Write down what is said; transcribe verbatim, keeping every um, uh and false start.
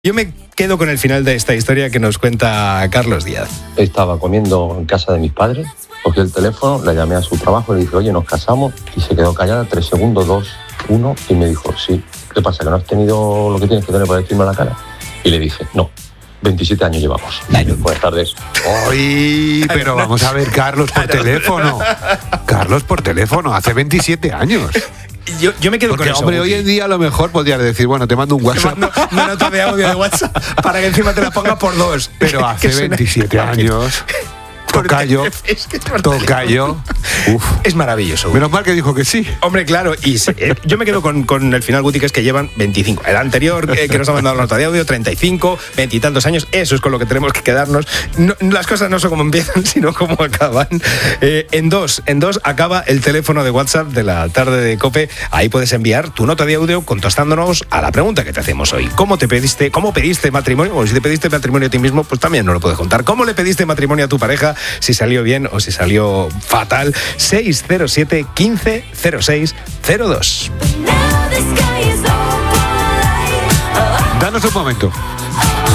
Yo me quedo con el final de esta historia que nos cuenta Carlos Díaz. Estaba comiendo en casa de mis padres, cogí el teléfono, le llamé a su trabajo y le dije, oye, nos casamos, y se quedó callada, tres segundos, dos, uno, y me dijo, sí, ¿qué pasa, que no has tenido lo que tienes que tener para decirme a la cara? Y le dije, no, veintisiete años llevamos. Buenas tardes. ¡Ay! Pero vamos a ver, Carlos, por teléfono. Carlos, por teléfono, hace veintisiete años. Yo, yo me quedo Porque, con eso. hombre, hoy en día a lo mejor podrías decir, bueno, te mando un WhatsApp. Te mando una nota de audio de WhatsApp para que encima te la ponga por dos. Pero hace veintisiete años... Tocayo, es que es tocayo. Uf. Es maravilloso. Menos mal que dijo que sí. Hombre, claro, y se, eh, yo me quedo con, con el final, Guti, que es que llevan veinticinco. El anterior, eh, que nos ha mandado la nota de audio, treinta y cinco, veintitantos años. Eso es con lo que tenemos que quedarnos. No, las cosas no son como empiezan, sino como acaban. Eh, en dos, en dos acaba el teléfono de WhatsApp de la tarde de COPE. Ahí puedes enviar tu nota de audio contestándonos a la pregunta que te hacemos hoy. ¿Cómo te pediste, cómo pediste matrimonio? O si te pediste matrimonio a ti mismo, pues también nos lo puedes contar. ¿Cómo le pediste matrimonio a tu pareja? Si salió bien o si salió fatal. Seis cero siete, quince, cero seis, cero dos. Danos un momento.